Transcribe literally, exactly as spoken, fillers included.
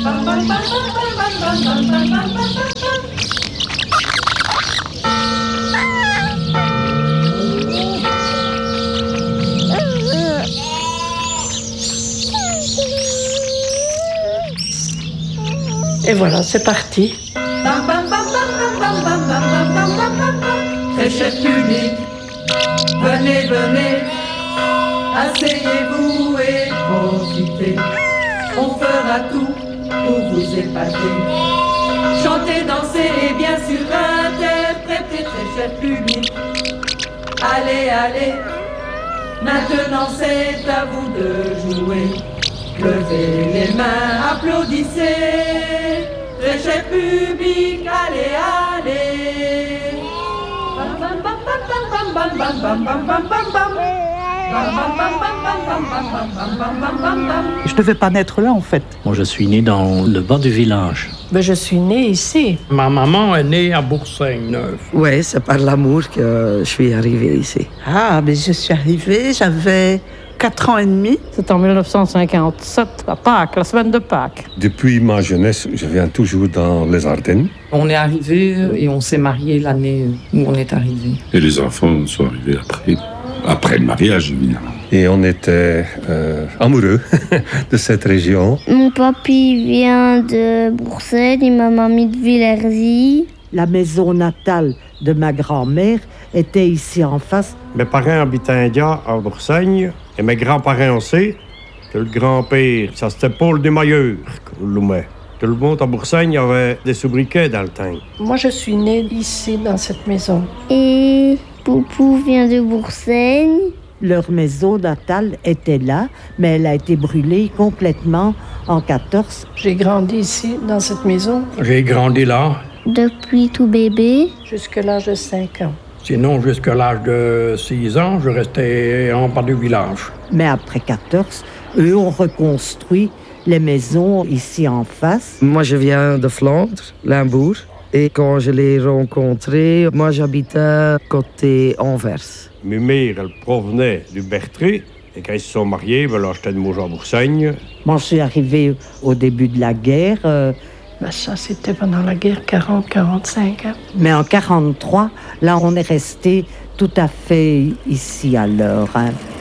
Et voilà, c'est parti. Très cher public, venez, venez, asseyez-vous et profitez. On fera tout pour vous épater. Chantez, dansez et bien sûr interprétez, très cher public. Allez, allez, maintenant c'est à vous de jouer. Levez les mains, applaudissez, très cher public, allez, allez. Je ne devais pas naître là, en fait. Moi, je suis né dans le bas du village. Ben, je suis née ici. Ma maman est née à Bourg-Saint-Neuf. Oui, c'est par l'amour que je suis arrivée ici. Ah, mais je suis arrivée, j'avais quatre ans et demi. C'est en dix-neuf cent cinquante-sept, à Pâques, la semaine de Pâques. Depuis ma jeunesse, je viens toujours dans les Ardennes. On est arrivé et on s'est marié l'année où on est arrivé. Et les enfants sont arrivés après, après le mariage, évidemment. Et on était euh, amoureux de cette région. Mon papy vient de Bruxelles et ma mamie de Villersy. La maison natale de ma grand-mère était ici en face. Mes parents habitaient India à Bourgogne et mes grands-parents aussi. Que le grand-père, ça c'était Paul Desmailleurs, qu'on l'oumait. Tout le monde à Bourgogne avait des sobriquets dans le temps. Moi, je suis née ici, dans cette maison. Et Poupou vient de Bourgogne. Leur maison natale était là, mais elle a été brûlée complètement en quatorze. J'ai grandi ici, dans cette maison. J'ai grandi là. Depuis tout bébé. Jusqu'à l'âge de cinq ans. Sinon, jusqu'à l'âge de six ans, je restais en bas du village. Mais après quatorze, eux ont reconstruit les maisons ici en face. Moi, je viens de Flandre, Limbourg. Et quand je l'ai rencontré, moi, j'habitais côté Anvers. Mes mères, elles provenaient du Bertré. Et quand ils se sont mariés, ben là, j'étais de Montjean à Bourgogne. Moi, je suis arrivée au début de la guerre. Euh, Ben ça, c'était pendant la guerre quarante quarante-cinq. Hein. Mais en quarante-trois, là, on est resté tout à fait ici alors. Hein.